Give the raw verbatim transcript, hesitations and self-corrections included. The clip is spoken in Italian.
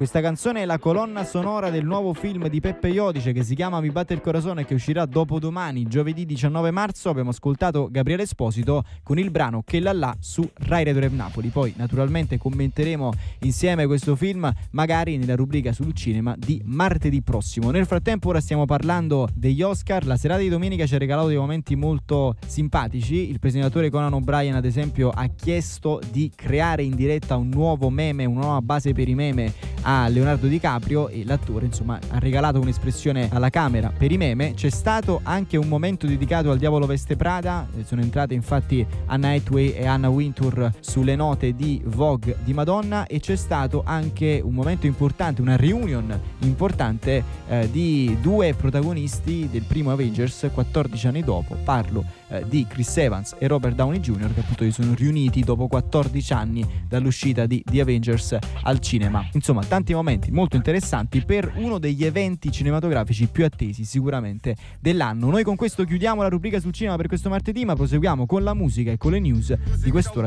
Questa canzone è la colonna sonora del nuovo film di Peppe Iodice che si chiama Mi batte il corazon e che uscirà dopodomani, giovedì diciannove marzo. Abbiamo ascoltato Gabriele Esposito con il brano Che là là su Rai Radio Rev Napoli. Poi naturalmente commenteremo insieme questo film magari nella rubrica sul cinema di martedì prossimo. Nel frattempo ora stiamo parlando degli Oscar. La serata di domenica ci ha regalato dei momenti molto simpatici. Il presentatore Conan O'Brien ad esempio ha chiesto di creare in diretta un nuovo meme, una nuova base per i meme a Leonardo DiCaprio e l'attore insomma ha regalato un'espressione alla camera per i meme. C'è stato anche un momento dedicato al Diavolo Veste Prada, sono entrate infatti Anna Hathaway e Anna Wintour sulle note di Vogue di Madonna, e c'è stato anche un momento importante, una reunion importante eh, di due protagonisti del primo Avengers quattordici anni dopo. Parlo eh, di Chris Evans e Robert Downey junior che appunto si sono riuniti dopo quattordici anni dall'uscita di The Avengers al cinema. Insomma, tanti momenti molto interessanti per uno degli eventi cinematografici più attesi sicuramente dell'anno. Noi con questo chiudiamo la rubrica sul cinema per questo martedì, ma proseguiamo con la musica e con le news di quest'ora